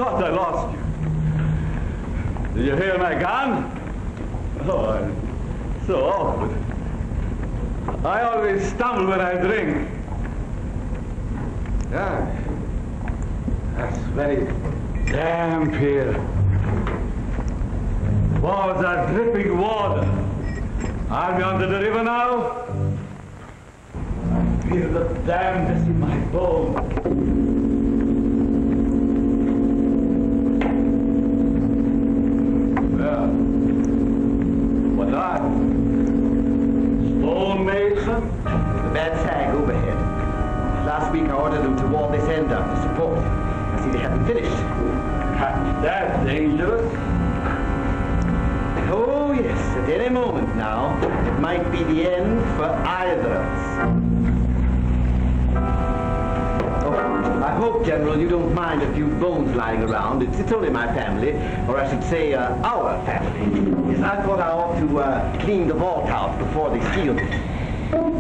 thought I lost you. Did you hear my gun? Oh, I'm so awkward. I always stumble when I drink. Yeah. That's very damp here. Walls are dripping water. Are we under the river now? I feel the dampness in my bones. Well, what that? Stonemason? The bad sag overhead. Last week I ordered them to wall this end up to support. I see they haven't finished. That's dangerous. Oh yes, at any moment now, it might be the end for either of us. Oh, I hope, General, you don't mind a few bones lying around. It's only my family, or I should say our family. Yes, I thought I ought to clean the vault out before they steal it.